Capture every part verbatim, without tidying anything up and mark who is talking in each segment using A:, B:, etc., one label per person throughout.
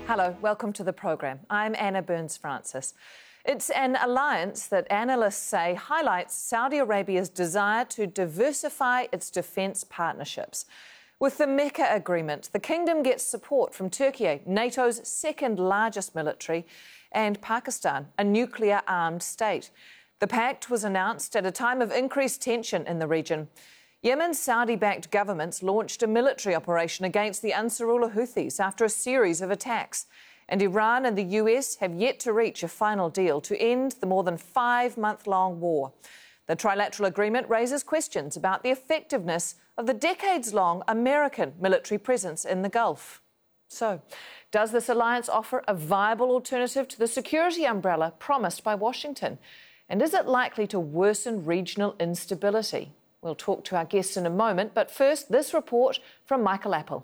A: Hello, welcome to the programme. I'm Anna Burns-Francis. It's an alliance that analysts say highlights Saudi Arabia's desire to diversify its defence partnerships. With the Mecca Agreement, the kingdom gets support from Turkey, NATO's second largest military, and Pakistan, a nuclear-armed state. The pact was announced at a time of increased tension in the region. Yemen's Saudi-backed governments launched a military operation against the Ansarullah Houthis after a series of attacks. And Iran and the U S have yet to reach a final deal to end the more than five-month-long war. The trilateral agreement raises questions about the effectiveness of the decades-long American military presence in the Gulf. So, does this alliance offer a viable alternative to the security umbrella promised by Washington? And is it likely to worsen regional instability? We'll talk to our guests in a moment, but first, this report from Michael Apple.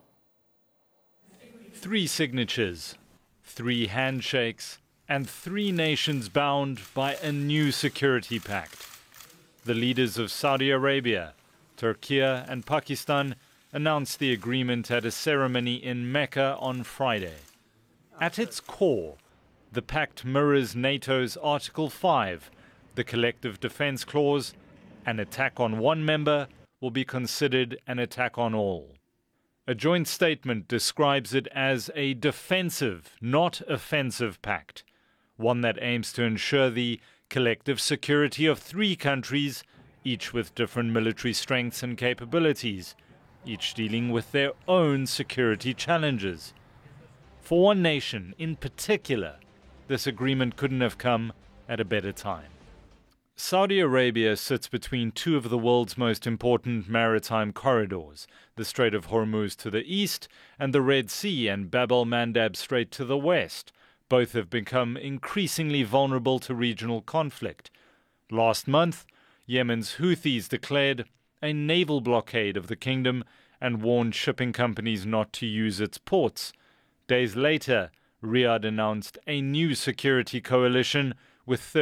B: Three signatures, three handshakes, and three nations bound by a new security pact. The leaders of Saudi Arabia, Turkey, and Pakistan announced the agreement at a ceremony in Mecca on Friday. At its core, the pact mirrors NATO's Article five, the Collective Defence Clause. An attack on one member will be considered an attack on all. A joint statement describes it as a defensive, not offensive pact, one that aims to ensure the collective security of three countries, each with different military strengths and capabilities, each dealing with their own security challenges. For one nation in particular, this agreement couldn't have come at a better time. Saudi Arabia sits between two of the world's most important maritime corridors, the Strait of Hormuz to the east and the Red Sea and Bab el-Mandab Strait to the west. Both have become increasingly vulnerable to regional conflict. Last month, Yemen's Houthis declared a naval blockade of the kingdom and warned shipping companies not to use its ports. Days later, Riyadh announced a new security coalition with